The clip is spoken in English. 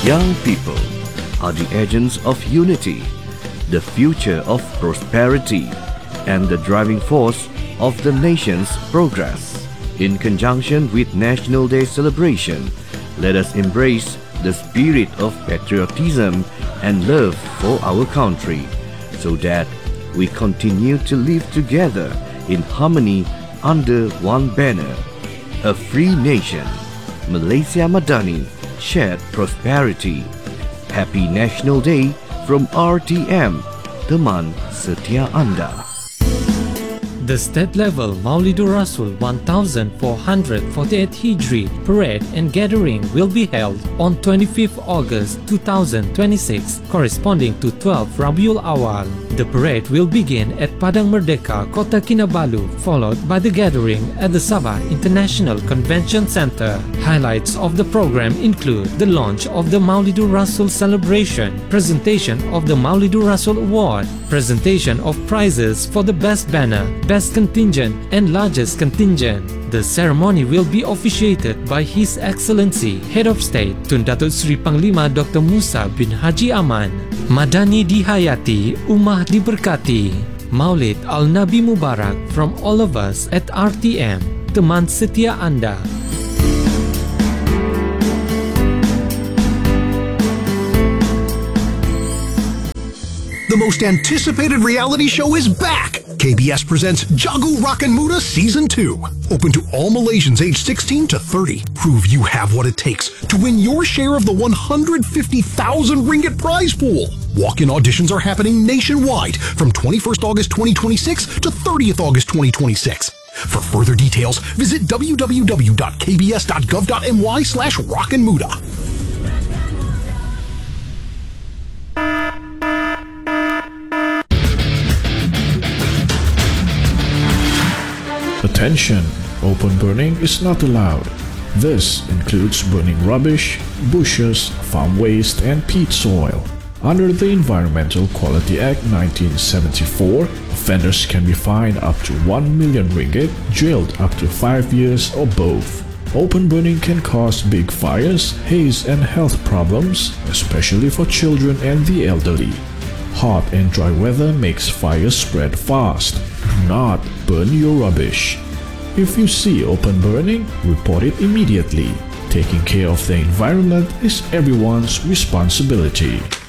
Young people are the agents of unity, the future of prosperity, and the driving force of the nation's progress. In conjunction with National Day celebration, let us embrace the spirit of patriotism and love for our country, so that we continue to live together in harmony under one banner. A free nation, Malaysia Madani, shared prosperity. Happy National Day from RTM, teman setia Anda. The state-level Maulidur Rasul 1448 Hijri Parade and Gathering will be held on 25th August 2026, corresponding to 12 Rabiul Awal. The parade will begin at Padang Merdeka, Kota Kinabalu, followed by the gathering at the Sabah International Convention Center. Highlights of the program include the launch of the Maulidur Rasul celebration, presentation of the Maulidur Rasul Award, presentation of prizes for the best banner, best contingent, and largest contingent. The ceremony will be officiated by His Excellency Head of State Tun Datuk Seri Panglima Dr. Musa bin Haji Aman. Madani dihayati, Ummah diberkati. Maulid Al-Nabi Mubarak from all of us at RTM, teman setia Anda. The most anticipated reality show is back! KBS presents Jago Rock and Muda Season 2. Open to all Malaysians aged 16 to 30. Prove you have what it takes to win your share of the 150,000 ringgit prize pool. Walk-in auditions are happening nationwide from 21st August 2026 to 30th August 2026. For further details, visit www.kbs.gov.my/rockandmuda. Attention! Open burning is not allowed. This includes burning rubbish, bushes, farm waste, and peat soil. Under the Environmental Quality Act 1974, offenders can be fined up to 1 million ringgit, jailed up to 5 years, or both. Open burning can cause big fires, haze, and health problems, especially for children and the elderly. Hot and dry weather makes fires spread fast. Do not burn your rubbish. If you see open burning, report it immediately. Taking care of the environment is everyone's responsibility.